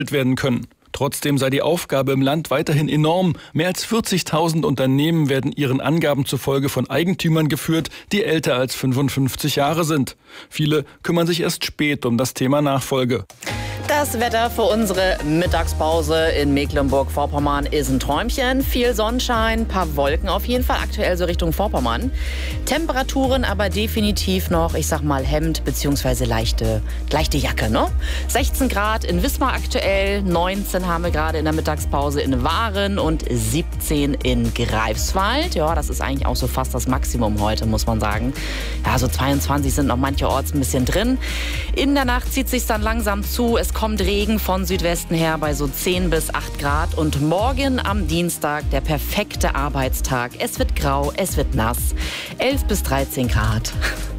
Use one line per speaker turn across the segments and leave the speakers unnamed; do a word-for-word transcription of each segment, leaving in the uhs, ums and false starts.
werden können. Trotzdem sei die Aufgabe im Land weiterhin enorm. Mehr als vierzigtausend Unternehmen werden ihren Angaben zufolge von Eigentümern geführt, die älter als fünfundfünfzig Jahre sind. Viele kümmern sich erst spät um das Thema Nachfolge.
Das Wetter für unsere Mittagspause in Mecklenburg-Vorpommern ist ein Träumchen. Viel Sonnenschein, paar Wolken auf jeden Fall, aktuell so Richtung Vorpommern. Temperaturen aber definitiv noch, ich sag mal, Hemd bzw. leichte, leichte Jacke, ne? sechzehn Grad in Wismar aktuell, neunzehn haben wir gerade in der Mittagspause in Waren und siebzehn in Greifswald. Ja, das ist eigentlich auch so fast das Maximum heute, muss man sagen. Ja, so zweiundzwanzig sind noch mancherorts ein bisschen drin. In der Nacht zieht sich dann langsam zu. Es kommt Regen von Südwesten her bei so zehn bis acht Grad. Und morgen am Dienstag der perfekte Arbeitstag. Es wird grau, es wird nass. elf bis dreizehn Grad.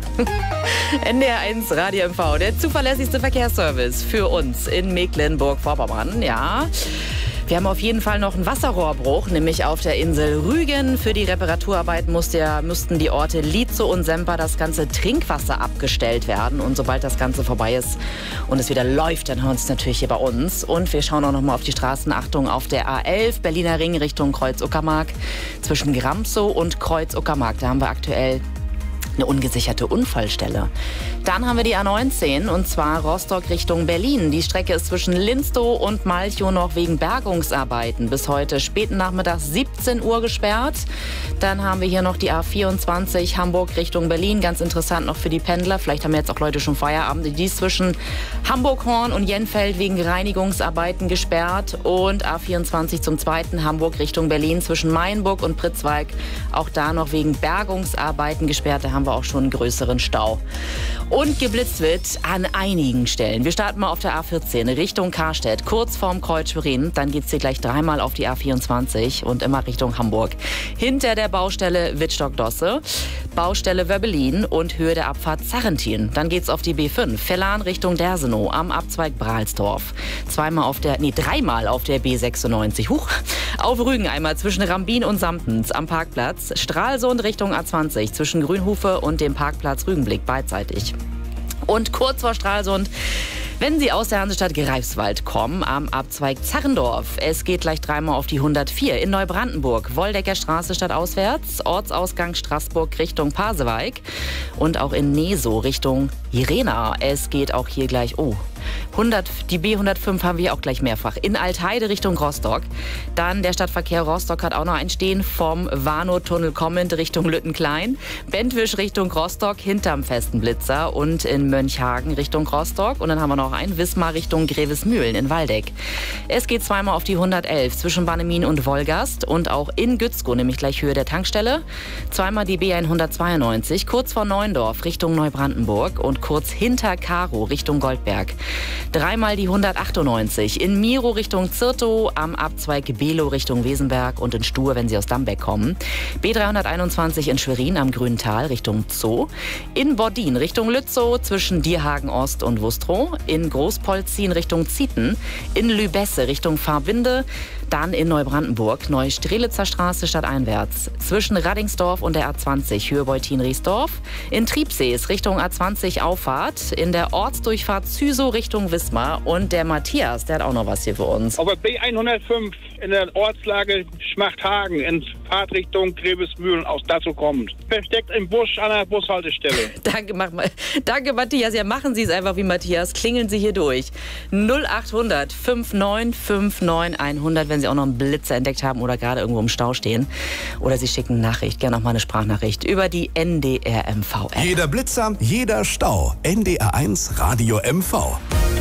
N D R eins Radio M V, der zuverlässigste Verkehrsservice für uns in Mecklenburg-Vorpommern. Ja. Wir haben auf jeden Fall noch einen Wasserrohrbruch, nämlich auf der Insel Rügen. Für die Reparaturarbeiten musste ja, mussten die Orte Lietzow und Semper das ganze Trinkwasser abgestellt werden. Und sobald das Ganze vorbei ist und es wieder läuft, dann hören wir es natürlich hier bei uns. Und wir schauen auch noch mal auf die Straßen. Achtung, auf der A elf, Berliner Ring Richtung Kreuz-Uckermark. Zwischen Gramsow und Kreuz-Uckermark, da haben wir aktuell eine ungesicherte Unfallstelle. Dann haben wir die A neunzehn und zwar Rostock Richtung Berlin. Die Strecke ist zwischen Linstow und Malchow noch wegen Bergungsarbeiten bis heute späten Nachmittag siebzehn Uhr gesperrt. Dann haben wir hier noch die A vierundzwanzig Hamburg Richtung Berlin. Ganz interessant noch für die Pendler. Vielleicht haben jetzt auch Leute schon Feierabend. Die ist zwischen Hamburg-Horn und Jenfeld wegen Reinigungsarbeiten gesperrt. Und A vierundzwanzig zum zweiten Hamburg Richtung Berlin zwischen Mainburg und Pritzwalk. Auch da noch wegen Bergungsarbeiten gesperrt. Da haben wir auch schon einen größeren Stau. Und geblitzt wird an einigen Stellen. Wir starten mal auf der A vierzehn Richtung Karstedt, kurz vorm Kreuz Schwerin. Dann geht es hier gleich dreimal auf die A vierundzwanzig und immer Richtung Hamburg. Hinter der Baustelle Wittstock-Dosse, Baustelle Wöbbelin und Höhe der Abfahrt Zarrentin. Dann geht es auf die B fünf, Vellan Richtung Dersenow am Abzweig Brahlsdorf. Zweimal auf der, nee, dreimal auf der B sechsundneunzig. Huch. Auf Rügen einmal zwischen Rambin und Samtens am Parkplatz. Stralsund Richtung A zwanzig zwischen Grünhufe und dem Parkplatz Rügenblick beidseitig. Und kurz vor Stralsund, wenn Sie aus der Hansestadt Greifswald kommen, am Abzweig Zarrendorf. Es geht gleich dreimal auf die hundertvier in Neubrandenburg. Woldecker Straße stadtauswärts, Ortsausgang Straßburg Richtung Pasewalk. Und auch in Nesow Richtung Jirena. Es geht auch hier gleich, oh, hundert, die B hundertfünf haben wir auch gleich mehrfach. In Altheide Richtung Rostock. Dann der Stadtverkehr Rostock hat auch noch einen stehen vom Warnow-Tunnel kommend Richtung Lüttenklein. Bentwisch Richtung Rostock hinterm festen Blitzer und in Mönchhagen Richtung Rostock. Und dann haben wir noch einen Wismar Richtung Grevesmühlen in Waldeck. Es geht zweimal auf die hundertelf zwischen Bannemin und Wolgast und auch in Gützkow, nämlich gleich Höhe der Tankstelle. Zweimal die B hundertzweiundneunzig kurz vor Neuendorf Richtung Neubrandenburg und kurz hinter Karow Richtung Goldberg. Dreimal die hundertachtundneunzig in Miro Richtung Zirtow, am Abzweig Below Richtung Wesenberg und in Stur, wenn Sie aus Dambeck kommen. B dreihunderteinundzwanzig in Schwerin am Grüntal Richtung Zoo. In Bordin Richtung Lützow zwischen Dierhagen Ost und Wustrow. In Großpolzin Richtung Zieten. In Lübesse Richtung Farbinde. Dann in Neubrandenburg, Neustrelitzer Straße stadteinwärts. Zwischen Raddingsdorf und der A zwanzig, Höhe Beutin-Riesdorf. In Triebsees Richtung A zwanzig Auffahrt. In der Ortsdurchfahrt Züsow Richtung Wismar. Und der Matthias, der hat auch noch was hier für uns.
Auf der B hundertfünf in der Ortslage Schmachthagen in Fahrtrichtung Grevesmühlen aus dazu kommt. Versteckt im Busch an der Bushaltestelle.
Danke, mach mal. Danke, Matthias. Ja, machen Sie es einfach wie Matthias. Klingeln Sie hier durch. null achthundert neunundfünfzig neunundfünfzig hundert, wenn Sie auch noch einen Blitzer entdeckt haben oder gerade irgendwo im Stau stehen. Oder Sie schicken eine Nachricht, gerne noch mal eine Sprachnachricht über die N D R M V-App.
Jeder Blitzer, jeder Stau. N D R eins Radio M V.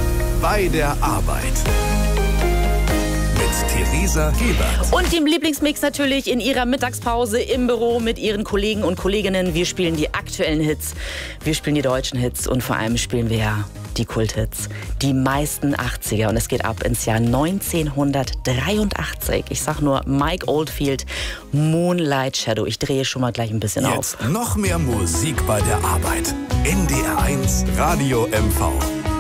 Bei der Arbeit. Theresa Gebert.
Und dem Lieblingsmix natürlich in ihrer Mittagspause im Büro mit ihren Kollegen und Kolleginnen. Wir spielen die aktuellen Hits, wir spielen die deutschen Hits und vor allem spielen wir ja die Kulthits. Die meisten achtziger und es geht ab ins Jahr neunzehnhundertdreiundachtzig. Ich sag nur Mike Oldfield, Moonlight Shadow. Ich drehe schon mal gleich ein bisschen
Jetzt
auf.
Noch mehr Musik bei der Arbeit. N D R eins Radio M V.